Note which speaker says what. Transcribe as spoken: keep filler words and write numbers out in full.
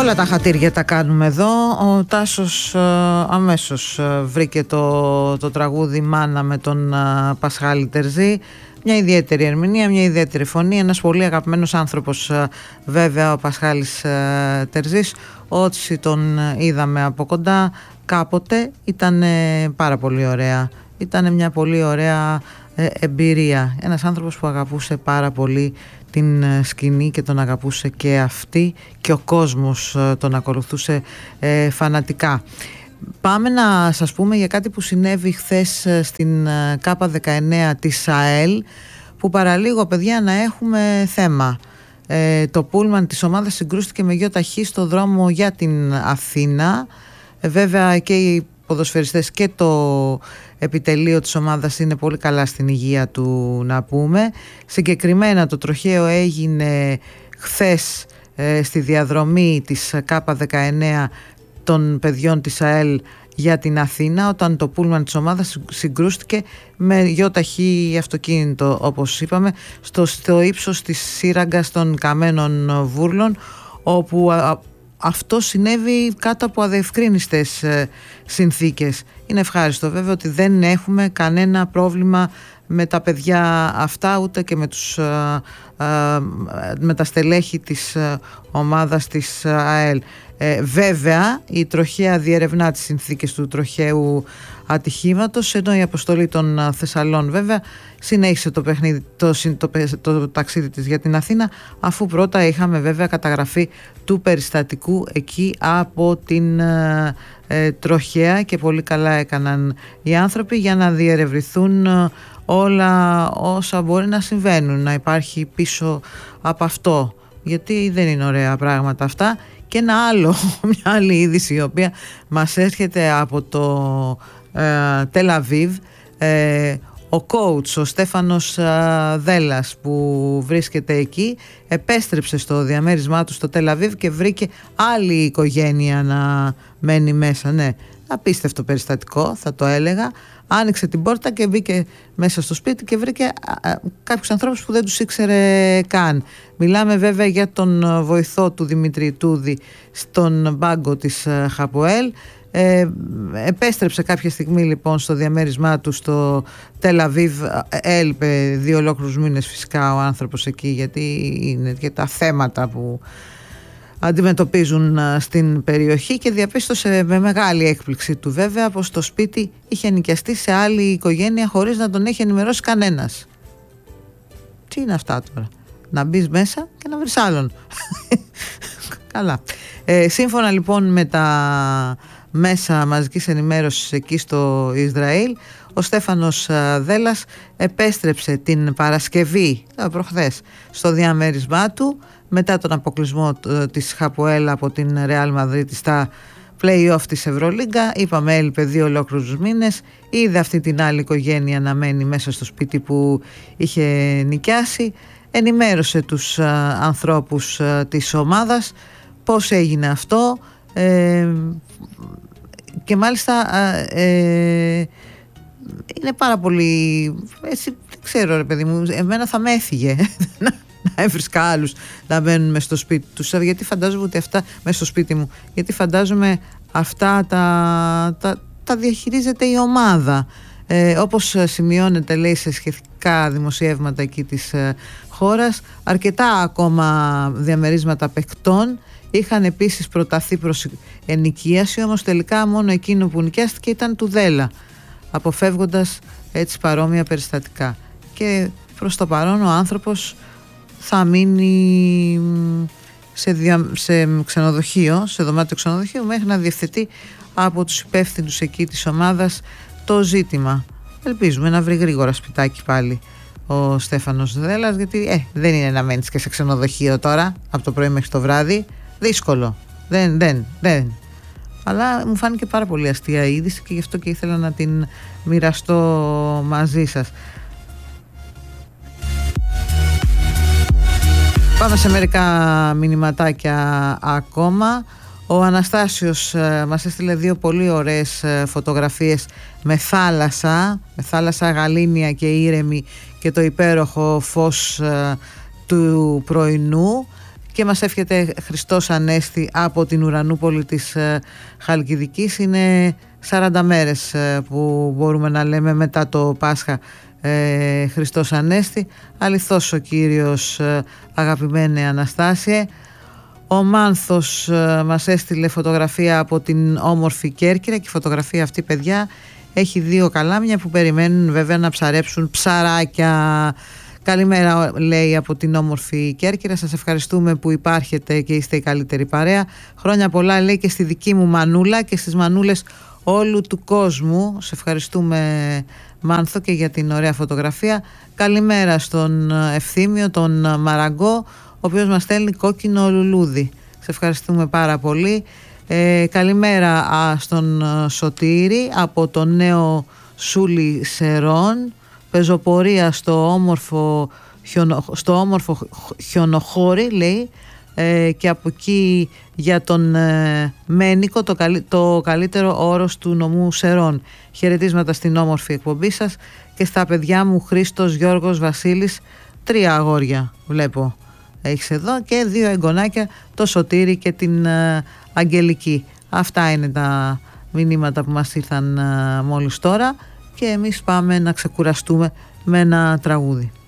Speaker 1: Όλα τα χατήρια τα κάνουμε εδώ. Ο Τάσος ε, αμέσως ε, βρήκε το, το τραγούδι «Μάνα» με τον ε, Πασχάλη Τερζή. Μια ιδιαίτερη ερμηνεία, μια ιδιαίτερη φωνή. Ένας πολύ αγαπημένος άνθρωπος ε, βέβαια ο Πασχάλης ε, Τερζής. Όσοι τον είδαμε από κοντά κάποτε ήταν ε, πάρα πολύ ωραία. Ήταν μια πολύ ωραία ε, εμπειρία. Ένας άνθρωπος που αγαπούσε πάρα πολύ την σκηνή και τον αγαπούσε και αυτή και ο κόσμος τον ακολουθούσε ε, φανατικά. Πάμε να σας πούμε για κάτι που συνέβη χθες στην ΚΑΠΑ δεκαεννέα της ΑΕΛ, που παραλίγο παιδιά να έχουμε θέμα. Ε, το πούλμαν της ομάδας συγκρούστηκε με γιο ταχύ στο δρόμο για την Αθήνα. Ε, βέβαια και οι ποδοσφαιριστές και το επιτελείο της ομάδας είναι πολύ καλά στην υγεία του, να πούμε. Συγκεκριμένα το τροχαίο έγινε χθες ε, στη διαδρομή της ΚΑΠΑ δεκαεννέα των παιδιών της ΑΕΛ για την Αθήνα, όταν το πούλμαν της ομάδας συγκρούστηκε με γιο ταχύ αυτοκίνητο, όπως είπαμε, στο, στο ύψος της σύραγγας των Καμένων Βούρλων, όπου α, αυτό συνέβη κάτω από αδιευκρίνιστες ε, συνθήκες. Είναι ευχάριστο βέβαια ότι δεν έχουμε κανένα πρόβλημα με τα παιδιά αυτά, ούτε και με, τους, ε, ε, με τα στελέχη της ε, ομάδας της ΑΕΛ. Ε, βέβαια η τροχαία διερευνά τις συνθήκες του τροχαίου ατυχήματος, ενώ η αποστολή των Θεσσαλών βέβαια συνέχισε το, παιχνίδι, το, το, το, το ταξίδι της για την Αθήνα, αφού πρώτα είχαμε βέβαια καταγραφή του περιστατικού εκεί από την ε, ε, τροχαία, και πολύ καλά έκαναν οι άνθρωποι για να διερευνηθούν ε, όλα όσα μπορεί να συμβαίνουν, να υπάρχει πίσω από αυτό, γιατί δεν είναι ωραία πράγματα αυτά. Και ένα άλλο, μια άλλη είδηση η οποία μας έρχεται από το ε, Τελ Αβίβ. ε, ο coach, ο Στέφανος ε, Δέλλας, που βρίσκεται εκεί, επέστρεψε στο διαμέρισμά του στο Τελ Αβίβ και βρήκε άλλη οικογένεια να μένει μέσα. Ναι, απίστευτο περιστατικό θα το έλεγα. Άνοιξε την πόρτα και μπήκε μέσα στο σπίτι και βρήκε α, α, κάποιους ανθρώπους που δεν τους ήξερε καν. Μιλάμε βέβαια για τον βοηθό του Δημήτρη Τούδη στον πάγκο της ΧΑΠΟΕΛ. Ε, επέστρεψε κάποια στιγμή λοιπόν στο διαμέρισμά του στο Τελ Αβίβ. Έλειπε δύο ολόκληρους μήνες φυσικά ο άνθρωπος εκεί, γιατί είναι και τα θέματα που αντιμετωπίζουν στην περιοχή, και διαπίστωσε με μεγάλη έκπληξη του βέβαια πως το σπίτι είχε νοικιαστεί σε άλλη οικογένεια χωρίς να τον έχει ενημερώσει κανένας. Τι είναι αυτά τώρα, να μπεις μέσα και να βρεις άλλον. Καλά. Ε, σύμφωνα λοιπόν με τα μέσα μαζικής ενημέρωσης εκεί στο Ισραήλ, ο Στέφανος Δέλλας επέστρεψε την Παρασκευή, προχθές, στο διαμέρισμά του μετά τον αποκλεισμό της ΧΑΠΟΕΛ από την Ρεάλ Μαδρίτη στα play-off της Ευρωλίγκα. Είπαμε, έλειπε δύο ολόκληρους μήνες. Είδε αυτή την άλλη οικογένεια να μένει μέσα στο σπίτι που είχε νοικιάσει. Ενημέρωσε τους α, ανθρώπους α, της ομάδας πώς έγινε αυτό, ε, και μάλιστα α, ε, είναι πάρα πολύ, έτσι, δεν ξέρω ρε παιδί μου, εμένα θα με έφυγε να έβρισκα άλλους να μένουν μες στο σπίτι τους, γιατί φαντάζομαι ότι αυτά, μες στο σπίτι μου, γιατί φαντάζομαι αυτά τα, τα, τα διαχειρίζεται η ομάδα. Ε, όπως σημειώνεται, λέει, σε σχετικά δημοσιεύματα εκεί της ε, χώρας, αρκετά ακόμα διαμερίσματα παικτών είχαν επίσης προταθεί προς ενοικίαση, όμως τελικά μόνο εκείνο που νοικιάστηκε ήταν του Δέλλα, αποφεύγοντας έτσι παρόμοια περιστατικά. Και προς το παρόν ο άνθρωπος θα μείνει σε, δια, σε ξενοδοχείο, σε δωμάτιο ξενοδοχείο, μέχρι να διευθετεί από τους υπεύθυνους εκεί της ομάδας το ζήτημα. Ελπίζουμε να βρει γρήγορα σπιτάκι πάλι ο Στέφανος Δέλλας, γιατί ε, δεν είναι να μένεις και σε ξενοδοχείο τώρα από το πρωί μέχρι το βράδυ. Δύσκολο. Δεν, δεν, δεν. Αλλά μου φάνηκε πάρα πολύ αστεία η είδηση, και γι' αυτό και ήθελα να την μοιραστώ μαζί σας. Πάμε σε μερικά μηνυματάκια ακόμα. Ο Αναστάσιος ε, μας έστειλε δύο πολύ ωραίες ε, φωτογραφίες με θάλασσα, με θάλασσα γαλήνια και ήρεμη, και το υπέροχο φως ε, του πρωινού. και μας εύχεται Χριστός Ανέστη από την Ουρανούπολη της Χαλκιδικής. Είναι σαράντα μέρες που μπορούμε να λέμε μετά το Πάσχα ε, Χριστός Ανέστη. Αληθώς ο Κύριος, αγαπημένη Αναστάσιε. Ο Μάνθος μας έστειλε φωτογραφία από την όμορφη Κέρκυρα και η φωτογραφία αυτή, παιδιά, έχει δύο καλάμια που περιμένουν βέβαια να ψαρέψουν ψαράκια. Καλημέρα, λέει, από την όμορφη Κέρκυρα. Σας ευχαριστούμε που υπάρχετε και είστε η καλύτερη παρέα. Χρόνια πολλά, λέει, και στη δική μου μανούλα και στις μανούλες όλου του κόσμου. Σε ευχαριστούμε, Μάνθο, και για την ωραία φωτογραφία. Καλημέρα στον Ευθύμιο, τον Μαραγκό, ο οποίος μας στέλνει κόκκινο λουλούδι. Σε ευχαριστούμε πάρα πολύ. Ε, καλημέρα α, στον Σωτήρη από το νέο Σούλι Σερών. Πεζοπορία στο όμορφο, χιονο, στο όμορφο χιονοχώρι, λέει, ε, και από εκεί για τον ε, Μένικο, το, καλύ, το καλύτερο όρος του νομού Σερών. Χαιρετίσματα στην όμορφη εκπομπή σας και στα παιδιά μου Χρήστος, Γιώργος, Βασίλης. Τρία αγόρια βλέπω έχεις εδώ και δύο εγγονάκια, το Σωτήρη και την ε, Αγγελική. Αυτά είναι τα μηνύματα που μας ήρθαν ε, μόλις τώρα και εμείς πάμε να ξεκουραστούμε με ένα τραγούδι.